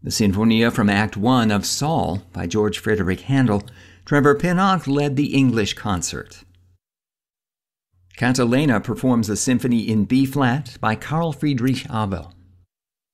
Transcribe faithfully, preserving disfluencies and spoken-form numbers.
The Sinfonia from Act One of Saul by George Frederick Handel. Trevor Pinnock led the English concert. Catalina performs a symphony in B-flat by Carl Friedrich Abel.